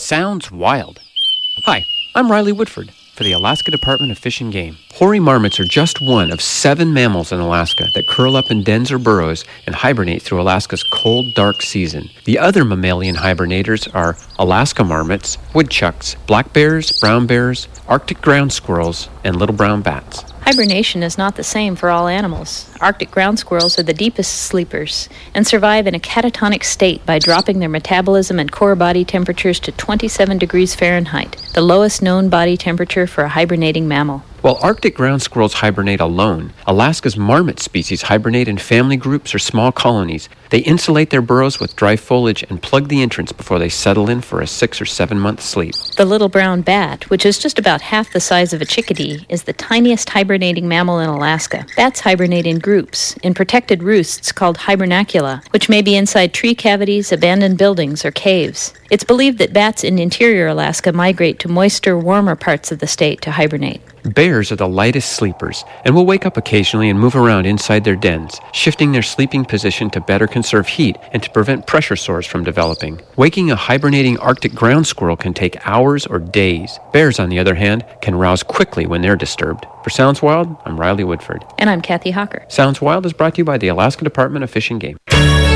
Sounds wild. Hi, I'm Riley Woodford for the Alaska Department of Fish and Game. Hoary marmots are just one of 7 mammals in Alaska that curl up in dens or burrows and hibernate through Alaska's cold, dark season. The other mammalian hibernators are Alaska marmots, woodchucks, black bears, brown bears, Arctic ground squirrels, and little brown bats. Hibernation is not the same for all animals. Arctic ground squirrels are the deepest sleepers and survive in a catatonic state by dropping their metabolism and core body temperatures to 27 degrees Fahrenheit, the lowest known body temperature for a hibernating mammal. While Arctic ground squirrels hibernate alone, Alaska's marmot species hibernate in family groups or small colonies. They insulate their burrows with dry foliage and plug the entrance before they settle in for a 6 or 7 month sleep. The little brown bat, which is just about half the size of a chickadee, is the tiniest hibernating mammal in Alaska. Bats hibernate in groups, in protected roosts called hibernacula, which may be inside tree cavities, abandoned buildings, or caves. It's believed that bats in interior Alaska migrate to moister, warmer parts of the state to hibernate. Bears are the lightest sleepers and will wake up occasionally and move around inside their dens, shifting their sleeping position to better conserve heat and to prevent pressure sores from developing. Waking a hibernating Arctic ground squirrel can take hours or days. Bears, on the other hand, can rouse quickly when they're disturbed. For Sounds Wild, I'm Riley Woodford. And I'm Kathy Hawker. Sounds Wild is brought to you by the Alaska Department of Fish and Game.